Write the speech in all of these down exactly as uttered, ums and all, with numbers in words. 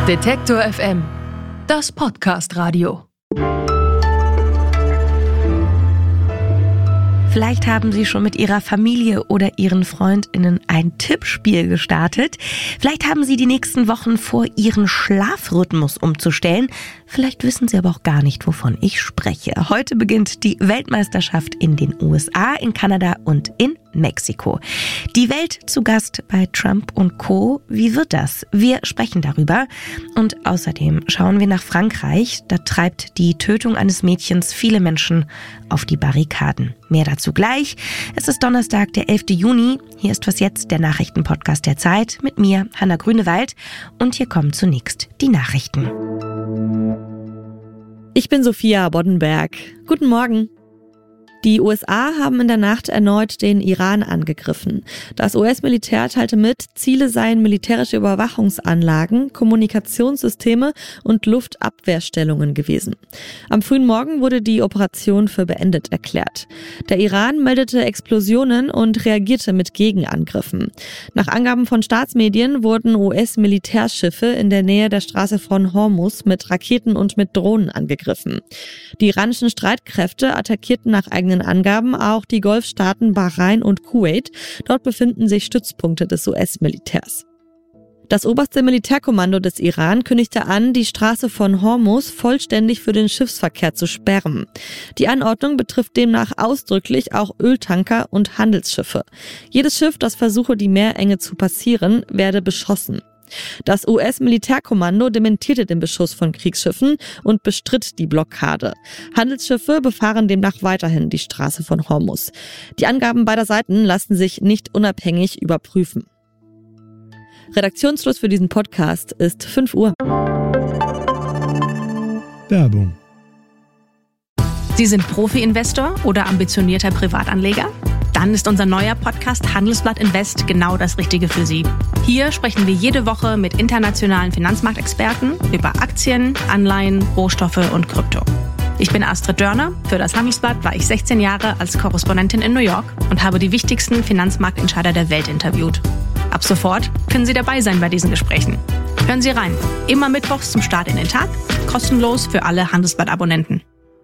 Detektor F M, das Podcast-Radio. Vielleicht haben Sie schon mit Ihrer Familie oder Ihren FreundInnen ein Tippspiel gestartet. Vielleicht haben Sie die nächsten Wochen vor, Ihren Schlafrhythmus umzustellen. Vielleicht wissen Sie aber auch gar nicht, wovon ich spreche. Heute beginnt die Weltmeisterschaft in den U S A, in Kanada und in Mexiko. Die Welt zu Gast bei Trump und Co. Wie wird das? Wir sprechen darüber. Und außerdem schauen wir nach Frankreich. Da treibt die Tötung eines Mädchens viele Menschen auf die Barrikaden. Mehr dazu gleich. Es ist Donnerstag, der elften Juni. Hier ist Was jetzt, der Nachrichtenpodcast der Zeit mit mir, Hanna Grünewald. Und hier kommen zunächst die Nachrichten. Ich bin Sophia Boddenberg. Guten Morgen. Die U S A haben in der Nacht erneut den Iran angegriffen. Das U S-Militär teilte mit, Ziele seien militärische Überwachungsanlagen, Kommunikationssysteme und Luftabwehrstellungen gewesen. Am frühen Morgen wurde die Operation für beendet erklärt. Der Iran meldete Explosionen und reagierte mit Gegenangriffen. Nach Angaben von Staatsmedien wurden U S-Militärschiffe in der Nähe der Straße von Hormuz mit Raketen und mit Drohnen angegriffen. Die iranischen Streitkräfte attackierten nach eigenen Angaben auch die Golfstaaten Bahrain und Kuwait. Dort befinden sich Stützpunkte des U S-Militärs. Das oberste Militärkommando des Iran kündigte an, die Straße von Hormuz vollständig für den Schiffsverkehr zu sperren. Die Anordnung betrifft demnach ausdrücklich auch Öltanker und Handelsschiffe. Jedes Schiff, das versuche, die Meerenge zu passieren, werde beschossen. Das U S-Militärkommando dementierte den Beschuss von Kriegsschiffen und bestritt die Blockade. Handelsschiffe befahren demnach weiterhin die Straße von Hormuz. Die Angaben beider Seiten lassen sich nicht unabhängig überprüfen. Redaktionsschluss für diesen Podcast ist fünf Uhr. Werbung. Sie sind Profi-Investor oder ambitionierter Privatanleger? Dann ist unser neuer Podcast Handelsblatt Invest genau das Richtige für Sie. Hier sprechen wir jede Woche mit internationalen Finanzmarktexperten über Aktien, Anleihen, Rohstoffe und Krypto. Ich bin Astrid Dörner. Für das Handelsblatt war ich sechzehn Jahre als Korrespondentin in New York und habe die wichtigsten Finanzmarktentscheider der Welt interviewt. Ab sofort können Sie dabei sein bei diesen Gesprächen. Hören Sie rein. Immer mittwochs zum Start in den Tag. Kostenlos für alle Handelsblatt-Abonnenten.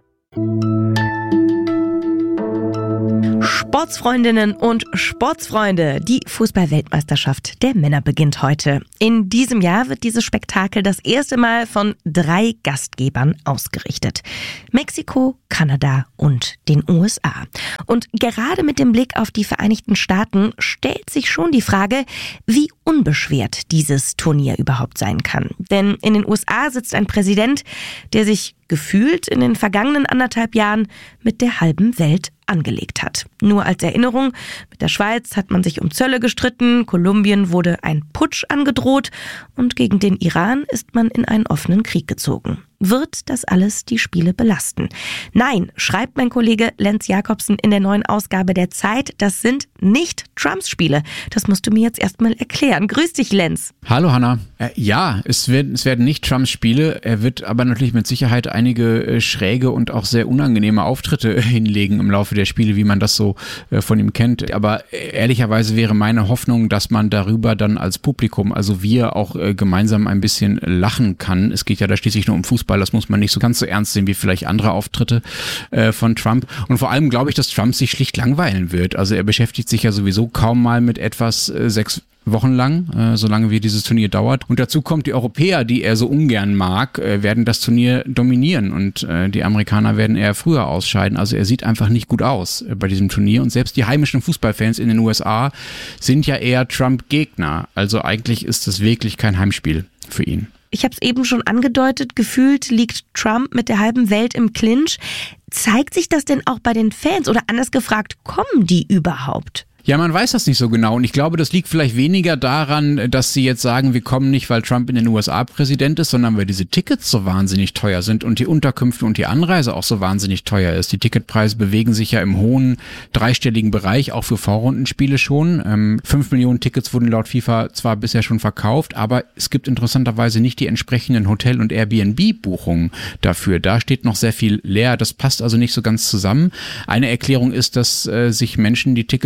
Sportsfreundinnen und Sportsfreunde, die Fußball-Weltmeisterschaft der Männer beginnt heute. In diesem Jahr wird dieses Spektakel das erste Mal von drei Gastgebern ausgerichtet. Mexiko, Kanada und den U S A. Und gerade mit dem Blick auf die Vereinigten Staaten stellt sich schon die Frage, wie unbeschwert dieses Turnier überhaupt sein kann. Denn in den U S A sitzt ein Präsident, der sich gefühlt in den vergangenen anderthalb Jahren mit der halben Welt angelegt hat. Nur als Erinnerung, mit der Schweiz hat man sich um Zölle gestritten, Kolumbien wurde ein Putsch angedroht und gegen den Iran ist man in einen offenen Krieg gezogen. Wird das alles die Spiele belasten? Nein, schreibt mein Kollege Lenz Jakobsen in der neuen Ausgabe der Zeit, das sind nicht Trumps Spiele. Das musst du mir jetzt erstmal erklären. Grüß dich, Lenz. Hallo, Hanna. Äh, ja, es werden, es werden nicht Trumps Spiele. Er wird aber natürlich mit Sicherheit einige äh, schräge und auch sehr unangenehme Auftritte äh, hinlegen im Laufe der Spiele, wie man das so äh, von ihm kennt. Aber äh, ehrlicherweise wäre meine Hoffnung, dass man darüber dann als Publikum, also wir, auch äh, gemeinsam ein bisschen lachen kann. Es geht ja da schließlich nur um Fußball. Das muss man nicht so ganz so ernst sehen wie vielleicht andere Auftritte äh, von Trump. Und vor allem glaube ich, dass Trump sich schlicht langweilen wird. Also er beschäftigt sich ja sowieso kaum mal mit etwas äh, sechs Wochen lang, äh, solange wie dieses Turnier dauert. Und dazu kommt, die Europäer, die er so ungern mag, äh, werden das Turnier dominieren und äh, die Amerikaner werden eher früher ausscheiden. Also er sieht einfach nicht gut aus äh, bei diesem Turnier. Und selbst die heimischen Fußballfans in den U S A sind ja eher Trump-Gegner. Also eigentlich ist das wirklich kein Heimspiel für ihn. Ich habe es eben schon angedeutet, gefühlt liegt Trump mit der halben Welt im Clinch. Zeigt sich das denn auch bei den Fans oder anders gefragt, kommen die überhaupt? Ja, man weiß das nicht so genau und ich glaube, das liegt vielleicht weniger daran, dass sie jetzt sagen, wir kommen nicht, weil Trump in den U S A Präsident ist, sondern weil diese Tickets so wahnsinnig teuer sind und die Unterkünfte und die Anreise auch so wahnsinnig teuer ist. Die Ticketpreise bewegen sich ja im hohen dreistelligen Bereich, auch für Vorrundenspiele schon. Ähm, fünf Millionen Tickets wurden laut FIFA zwar bisher schon verkauft, aber es gibt interessanterweise nicht die entsprechenden Hotel- und Airbnb-Buchungen dafür. Da steht noch sehr viel leer, das passt also nicht so ganz zusammen. Eine Erklärung ist, dass äh, sich Menschen die Tickets und so weiter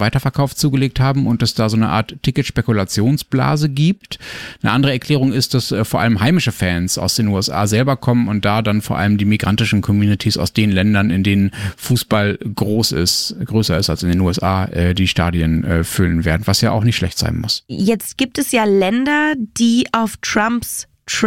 Weiterverkauf zugelegt haben und es da so eine Art Ticketspekulationsblase gibt. Eine andere Erklärung ist, dass äh, vor allem heimische Fans aus den U S A selber kommen und da dann vor allem die migrantischen Communities aus den Ländern, in denen Fußball groß ist, größer ist als in den U S A, äh, die Stadien äh, füllen werden, was ja auch nicht schlecht sein muss. Jetzt gibt es ja Länder, die auf Trumps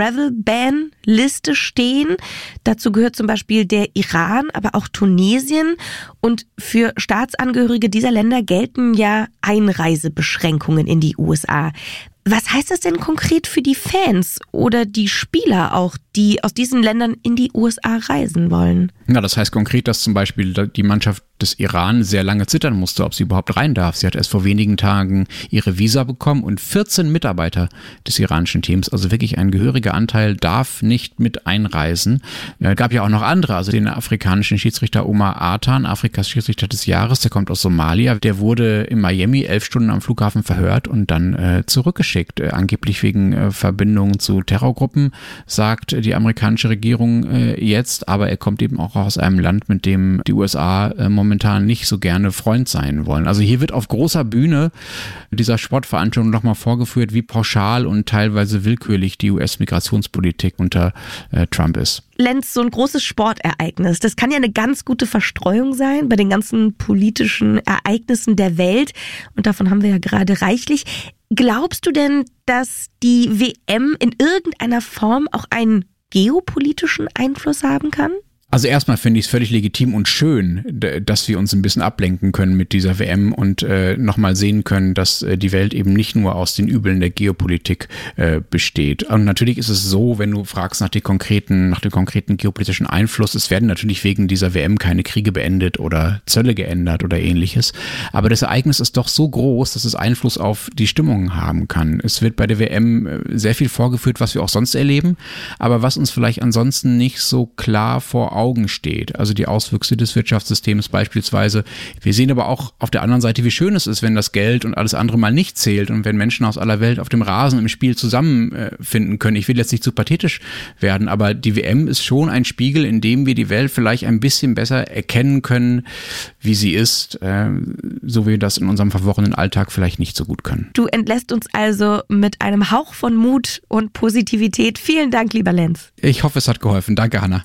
Travel-Ban-Liste stehen. Dazu gehört zum Beispiel der Iran, aber auch Tunesien. Und für Staatsangehörige dieser Länder gelten ja Einreisebeschränkungen in die U S A. Was heißt das denn konkret für die Fans oder die Spieler auch, die aus diesen Ländern in die U S A reisen wollen? Ja, das heißt konkret, dass zum Beispiel die Mannschaft des Iran sehr lange zittern musste, ob sie überhaupt rein darf. Sie hat erst vor wenigen Tagen ihre Visa bekommen und vierzehn Mitarbeiter des iranischen Teams, also wirklich ein gehöriger Anteil, darf nicht mit einreisen. Es gab ja auch noch andere, also den afrikanischen Schiedsrichter Omar Artan, Afrikas Schiedsrichter des Jahres, der kommt aus Somalia. Der wurde in Miami elf Stunden am Flughafen verhört und dann äh, zurückgeschickt. Äh, angeblich wegen äh, Verbindungen zu Terrorgruppen, sagt die amerikanische Regierung äh, jetzt, aber er kommt eben auch aus einem Land, mit dem die U S A äh, momentan nicht so gerne Freund sein wollen. Also hier wird auf großer Bühne dieser Sportveranstaltung nochmal vorgeführt, wie pauschal und teilweise willkürlich die U S-Migrationspolitik unter äh, Trump ist. Lenz, so ein großes Sportereignis, das kann ja eine ganz gute Verstreuung sein bei den ganzen politischen Ereignissen der Welt. Und davon haben wir ja gerade reichlich. Glaubst du denn, dass die W M in irgendeiner Form auch einen geopolitischen Einfluss haben kann? Also erstmal finde ich es völlig legitim und schön, dass wir uns ein bisschen ablenken können mit dieser W M und äh, nochmal sehen können, dass äh, die Welt eben nicht nur aus den Übeln der Geopolitik äh, besteht. Und natürlich ist es so, wenn du fragst nach, die konkreten, nach dem konkreten geopolitischen Einfluss, es werden natürlich wegen dieser W M keine Kriege beendet oder Zölle geändert oder ähnliches. Aber das Ereignis ist doch so groß, dass es Einfluss auf die Stimmung haben kann. Es wird bei der W M sehr viel vorgeführt, was wir auch sonst erleben, aber was uns vielleicht ansonsten nicht so klar vor Augen Augen steht. Also die Auswüchse des Wirtschaftssystems beispielsweise. Wir sehen aber auch auf der anderen Seite, wie schön es ist, wenn das Geld und alles andere mal nicht zählt und wenn Menschen aus aller Welt auf dem Rasen im Spiel zusammenfinden können. Ich will jetzt nicht zu pathetisch werden, aber die W M ist schon ein Spiegel, in dem wir die Welt vielleicht ein bisschen besser erkennen können, wie sie ist, so wie wir das in unserem verworrenen Alltag vielleicht nicht so gut können. Du entlässt uns also mit einem Hauch von Mut und Positivität. Vielen Dank, lieber Lenz. Ich hoffe, es hat geholfen. Danke, Hanna.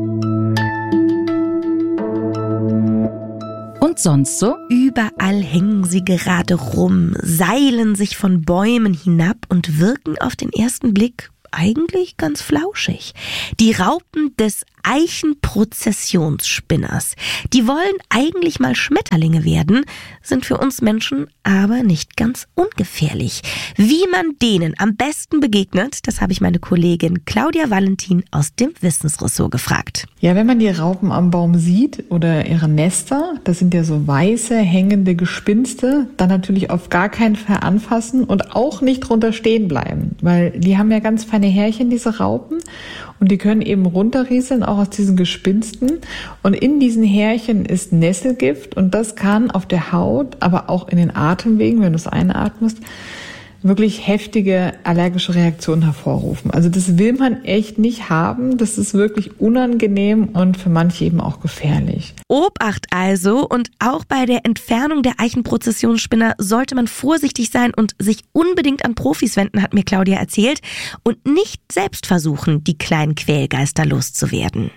Und sonst so? Überall hängen sie gerade rum, seilen sich von Bäumen hinab und wirken auf den ersten Blick eigentlich ganz flauschig. Die Raupen des Eichenprozessionsspinners. Die wollen eigentlich mal Schmetterlinge werden, sind für uns Menschen aber nicht ganz ungefährlich. Wie man denen am besten begegnet, das habe ich meine Kollegin Claudia Valentin aus dem Wissensressort gefragt. Ja, wenn man die Raupen am Baum sieht oder ihre Nester, das sind ja so weiße, hängende Gespinste, dann natürlich auf gar keinen Fall anfassen und auch nicht drunter stehen bleiben, weil die haben ja ganz feine Härchen, diese Raupen, und die können eben runterrieseln, auch aus diesen Gespinsten. Und in diesen Härchen ist Nesselgift und das kann auf der Haut, aber auch in den Atemwegen, wenn du es einatmest, wirklich heftige allergische Reaktionen hervorrufen. Also das will man echt nicht haben. Das ist wirklich unangenehm und für manche eben auch gefährlich. Obacht also, und auch bei der Entfernung der Eichenprozessionsspinner sollte man vorsichtig sein und sich unbedingt an Profis wenden, hat mir Claudia erzählt, und nicht selbst versuchen, die kleinen Quälgeister loszuwerden.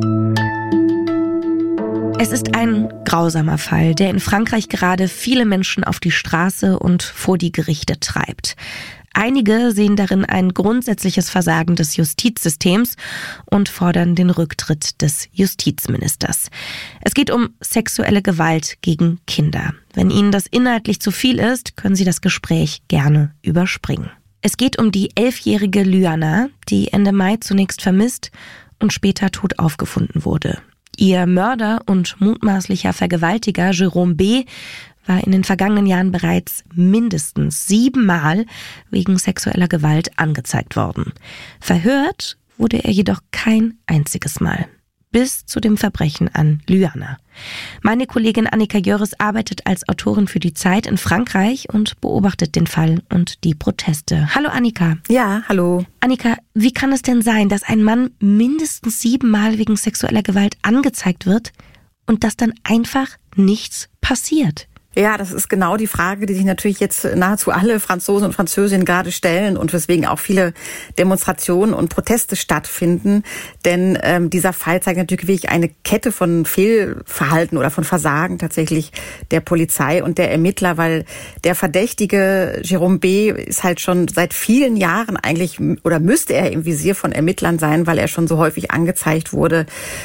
Es ist ein grausamer Fall, der in Frankreich gerade viele Menschen auf die Straße und vor die Gerichte treibt. Einige sehen darin ein grundsätzliches Versagen des Justizsystems und fordern den Rücktritt des Justizministers. Es geht um sexuelle Gewalt gegen Kinder. Wenn Ihnen das inhaltlich zu viel ist, können Sie das Gespräch gerne überspringen. Es geht um die elfjährige Lyana, die Ende Mai zunächst vermisst und später tot aufgefunden wurde. Ihr Mörder und mutmaßlicher Vergewaltiger Jerome B. war in den vergangenen Jahren bereits mindestens siebenmal wegen sexueller Gewalt angezeigt worden. Verhört wurde er jedoch kein einziges Mal. Bis zu dem Verbrechen an Lyana. Meine Kollegin Annika Jöris arbeitet als Autorin für die Zeit in Frankreich und beobachtet den Fall und die Proteste. Hallo Annika. Ja, hallo. Annika, wie kann es denn sein, dass ein Mann mindestens siebenmal wegen sexueller Gewalt angezeigt wird und dass dann einfach nichts passiert? Ja, das ist genau die Frage, die sich natürlich jetzt nahezu alle Franzosen und Französinnen gerade stellen und weswegen auch viele Demonstrationen und Proteste stattfinden. Denn ähm, dieser Fall zeigt natürlich wirklich eine Kette von Fehlverhalten oder von Versagen tatsächlich der Polizei und der Ermittler, weil der Verdächtige Jérôme B. ist halt schon seit vielen Jahren eigentlich, oder müsste er im Visier von Ermittlern sein, weil er schon so häufig angezeigt wurde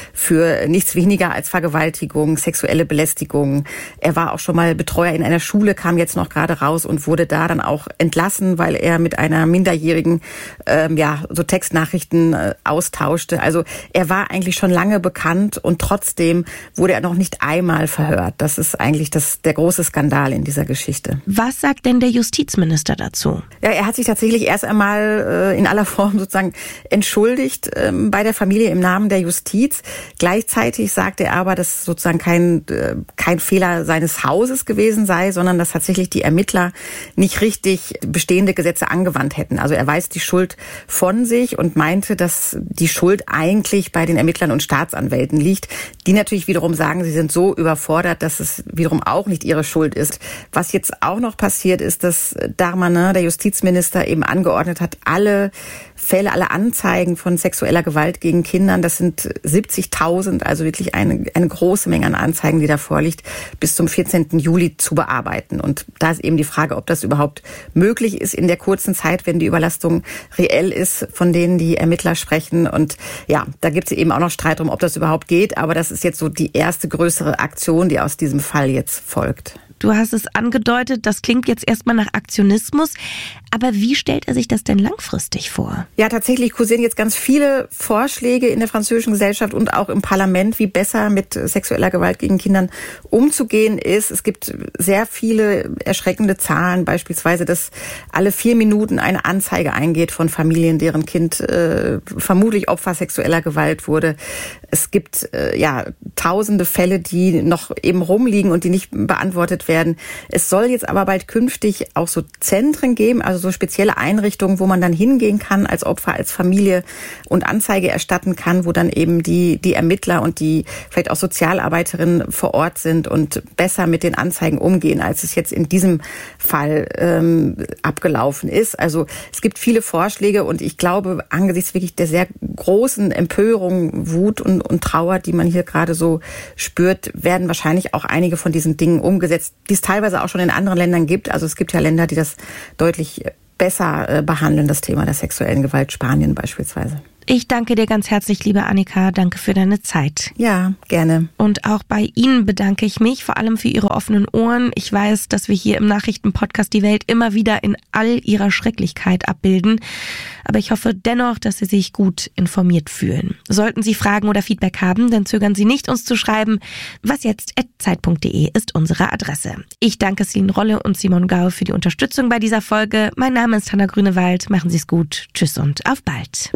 für nichts weniger als Vergewaltigung, sexuelle Belästigung. Er war auch schon mal Betreuer in einer Schule, kam jetzt noch gerade raus und wurde da dann auch entlassen, weil er mit einer Minderjährigen ähm, ja so Textnachrichten äh, austauschte. Also er war eigentlich schon lange bekannt und trotzdem wurde er noch nicht einmal verhört. Das ist eigentlich das, der große Skandal in dieser Geschichte. Was sagt denn der Justizminister dazu? Ja, er hat sich tatsächlich erst einmal äh, in aller Form sozusagen entschuldigt ähm, bei der Familie im Namen der Justiz. Gleichzeitig sagte er aber, dass sozusagen kein, äh, kein Fehler seines Hauses gewesen sei, sondern dass tatsächlich die Ermittler nicht richtig bestehende Gesetze angewandt hätten. Also er weist die Schuld von sich und meinte, dass die Schuld eigentlich bei den Ermittlern und Staatsanwälten liegt, die natürlich wiederum sagen, sie sind so überfordert, dass es wiederum auch nicht ihre Schuld ist. Was jetzt auch noch passiert ist, dass Darmanin, der Justizminister, eben angeordnet hat, alle Fälle, alle Anzeigen von sexueller Gewalt gegen Kindern, das sind siebzigtausend, also wirklich eine, eine große Menge an Anzeigen, die da vorliegt, bis zum vierzehnten Juli zu bearbeiten. Und da ist eben die Frage, ob das überhaupt möglich ist in der kurzen Zeit, wenn die Überlastung reell ist, von denen die Ermittler sprechen. Und ja, da gibt es eben auch noch Streit drum, ob das überhaupt geht. Aber das ist jetzt so die erste größere Aktion, die aus diesem Fall jetzt folgt. Du hast es angedeutet, das klingt jetzt erstmal nach Aktionismus. Aber wie stellt er sich das denn langfristig vor? Ja, tatsächlich kursieren jetzt ganz viele Vorschläge in der französischen Gesellschaft und auch im Parlament, wie besser mit sexueller Gewalt gegen Kindern umzugehen ist. Es gibt sehr viele erschreckende Zahlen, beispielsweise, dass alle vier Minuten eine Anzeige eingeht von Familien, deren Kind äh, vermutlich Opfer sexueller Gewalt wurde. Es gibt äh, ja tausende Fälle, die noch eben rumliegen und die nicht beantwortet werden. Es soll jetzt aber bald künftig auch so Zentren geben, also so spezielle Einrichtungen, wo man dann hingehen kann als Opfer, als Familie und Anzeige erstatten kann, wo dann eben die die Ermittler und die vielleicht auch Sozialarbeiterinnen vor Ort sind und besser mit den Anzeigen umgehen, als es jetzt in diesem Fall ähm, abgelaufen ist. Also es gibt viele Vorschläge und ich glaube, angesichts wirklich der sehr großen Empörung, Wut und, und Trauer, die man hier gerade so spürt, werden wahrscheinlich auch einige von diesen Dingen umgesetzt, die es teilweise auch schon in anderen Ländern gibt. Also es gibt ja Länder, die das deutlich besser behandeln, das Thema der sexuellen Gewalt, Spanien beispielsweise. Ich danke dir ganz herzlich, liebe Annika. Danke für deine Zeit. Ja, gerne. Und auch bei Ihnen bedanke ich mich, vor allem für Ihre offenen Ohren. Ich weiß, dass wir hier im Nachrichtenpodcast die Welt immer wieder in all ihrer Schrecklichkeit abbilden. Aber ich hoffe dennoch, dass Sie sich gut informiert fühlen. Sollten Sie Fragen oder Feedback haben, dann zögern Sie nicht, uns zu schreiben. wasjetzt at zeit punkt de ist unsere Adresse. Ich danke Celine Rolle und Simon Gau für die Unterstützung bei dieser Folge. Mein Name ist Hanna Grünewald. Machen Sie es gut. Tschüss und auf bald.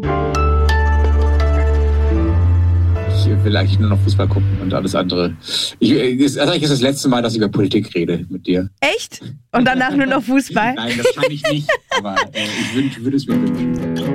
Ich will eigentlich nur noch Fußball gucken und alles andere. Ich, das ist eigentlich das letzte Mal, dass ich über Politik rede mit dir. Echt? Und danach nur noch Fußball? Nein, das kann ich nicht. Aber äh, ich würde würd es mir wünschen.